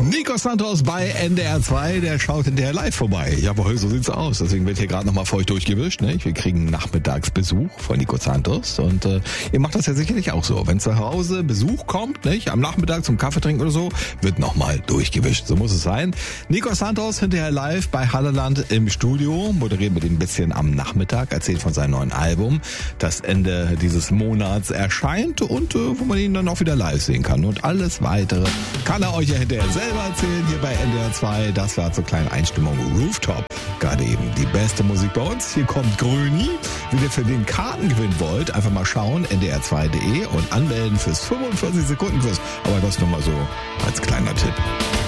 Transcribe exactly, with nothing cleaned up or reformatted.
Nico Santos bei N D R zwei, der schaut hinterher live vorbei. Jawohl, so sieht's aus. Deswegen wird hier gerade nochmal feucht durchgewischt. Ne? Wir kriegen Nachmittagsbesuch von Nico Santos und äh, ihr macht das ja sicherlich auch so. Wenn zu Hause Besuch kommt, nicht? Am Nachmittag zum Kaffee trinken oder so, wird nochmal durchgewischt. So muss es sein. Nico Santos hinterher live bei Halleland im Studio, moderiert mit ihm ein bisschen am Nachmittag, erzählt von seinem neuen Album, das Ende dieses Monats erscheint und äh, wo man ihn dann auch wieder live sehen kann. Und alles weitere kann er euch ja hinterher selber erzählen hier bei N D R zwei. Das war zur kleinen Einstimmung Rooftop. Gerade eben die beste Musik bei uns. Hier kommt Gröni. Wenn ihr für den Karten gewinnen wollt, einfach mal schauen, n d r zwei punkt d e und anmelden fürs fünfundvierzig Sekunden Quiz. Aber das nur mal so als kleiner Tipp.